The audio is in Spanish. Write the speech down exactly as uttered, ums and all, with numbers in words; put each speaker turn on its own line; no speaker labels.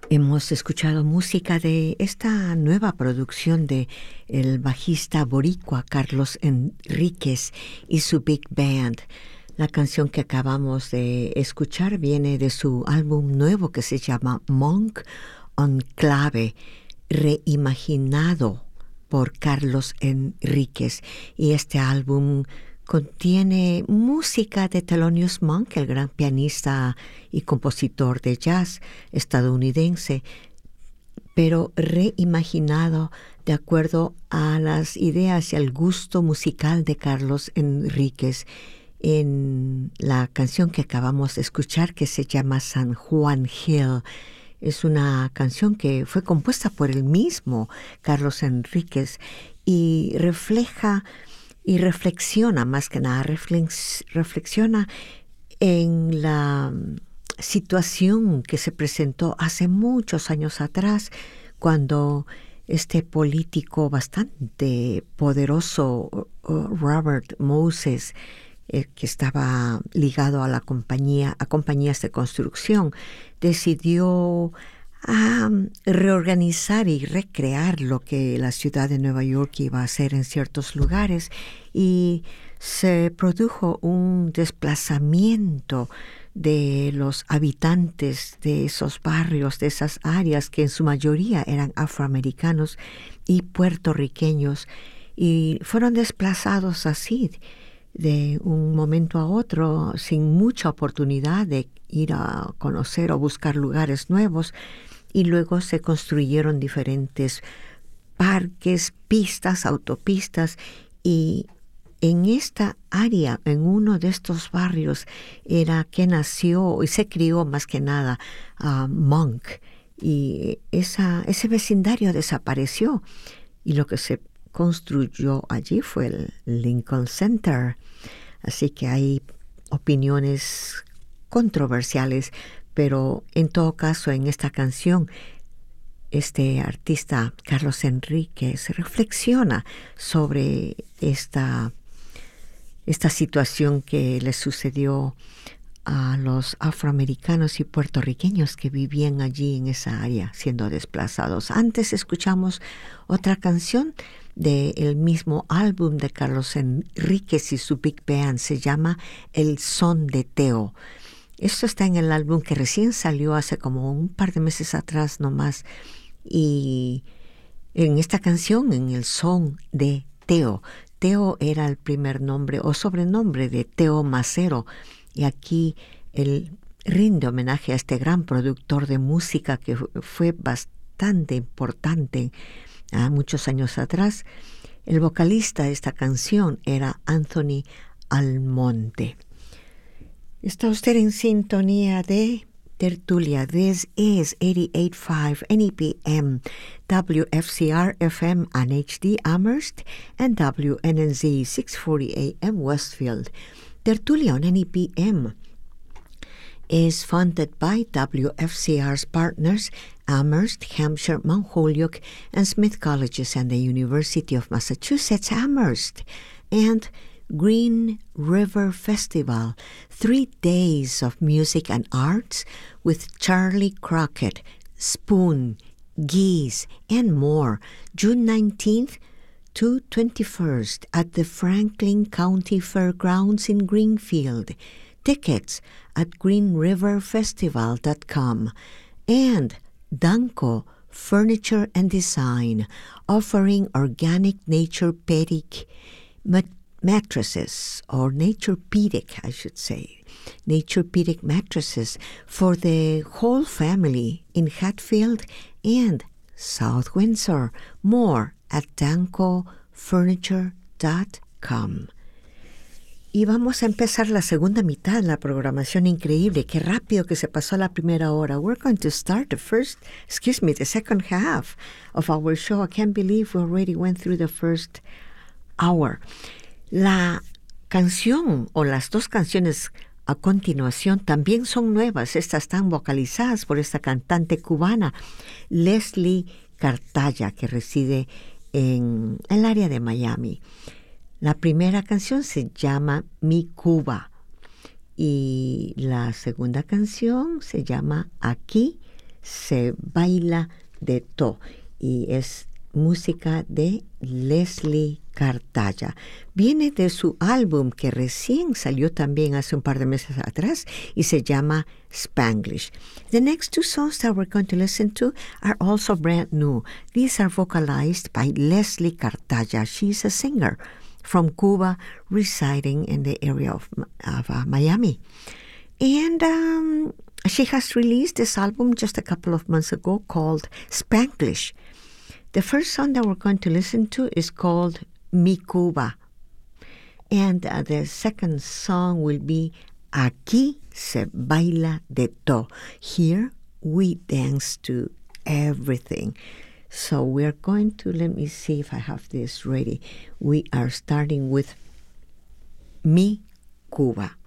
Hemos escuchado música de esta nueva producción de el bajista boricua Carlos Enríquez y su Big Band. La canción que acabamos de escuchar viene de su álbum nuevo que se llama Monk on Clave, reimaginado por Carlos Enríquez. Y este álbum contiene música de Thelonious Monk, el gran pianista y compositor de jazz estadounidense, pero reimaginado de acuerdo a las ideas y al gusto musical de Carlos Enríquez. En la canción que acabamos de escuchar, que se llama San Juan Hill, es una canción que fue compuesta por el mismo Carlos Enríquez y refleja y reflexiona, más que nada, reflex, reflexiona en la situación que se presentó hace muchos años atrás, cuando este político bastante poderoso, Robert Moses, eh, que estaba ligado a la compañía, a compañías de construcción, decidió a reorganizar y recrear lo que la ciudad de Nueva York iba a hacer en ciertos lugares, y se produjo un desplazamiento de los habitantes de esos barrios, de esas áreas que en su mayoría eran afroamericanos y puertorriqueños, y fueron desplazados así de un momento a otro, sin mucha oportunidad de ir a conocer o buscar lugares nuevos. Y luego se construyeron diferentes parques, pistas, autopistas, y en esta área, en uno de estos barrios, era que nació y se crió más que nada uh, Monk, y esa, ese vecindario desapareció, y lo que se construyó allí fue el Lincoln Center. Así que hay opiniones controversiales, pero en todo caso, en esta canción, este artista Carlos Enríquez reflexiona sobre esta, esta situación que le sucedió a los afroamericanos y puertorriqueños que vivían allí en esa área, siendo desplazados. Antes escuchamos otra canción del mismo álbum de Carlos Enríquez y su Big Band, se llama El Son de Teo. Esto está en el álbum que recién salió hace como un par de meses atrás nomás. Y en esta canción, en El Son de Teo, Teo era el primer nombre o sobrenombre de Teo Macero. Y aquí él rinde homenaje a este gran productor de música que fue bastante importante a muchos años atrás. El vocalista de esta canción era Anthony Almonte. Está usted en sintonía de Tertulia. This is eighty-eight point five N E P M, W F C R F M and H D Amherst, and W N N Z six forty A M Westfield. Tertulia on N E P M is funded by W F C R's partners, Amherst, Hampshire, Mount Holyoke, and Smith Colleges, and the University of Massachusetts Amherst, and Green River Festival, three days of music and arts with Charlie Crockett, Spoon, Geese, and more, June nineteenth to twenty-first at the Franklin County Fairgrounds in Greenfield. Tickets at green river festival dot com. And Danco Furniture and Design, offering organic Naturepedic mat- mattresses, or Naturepedic, I should say, Naturepedic mattresses for the whole family in Hatfield and South Windsor. More at danco furniture dot com. Y vamos a empezar la segunda mitad, la programación increíble. Qué rápido que se pasó la primera hora. We're going to start the first, excuse me, the second half of our show. I can't believe we already went through the first hour. La canción, o las dos canciones a continuación, también son nuevas. Estas están vocalizadas por esta cantante cubana, Leslie Cartaya, que reside en el área de Miami. La primera canción se llama Mi Cuba y la segunda canción se llama Aquí se baila de todo. Y es música de Leslie Cartaya. Viene de su álbum que recién salió también hace un par de meses atrás y se llama Spanglish. The next two songs that we're going to listen to are also brand new. These are vocalized by Leslie Cartaya. She's a singer from Cuba residing in the area of, of uh, Miami. And um, she has released this album just a couple of months ago called Spanglish. The first song that we're going to listen to is called Mi Cuba. And uh, the second song will be Aquí se baila de todo. Here we dance to everything. So we're going to, let me see if I have this ready. We are starting with Mi Cuba.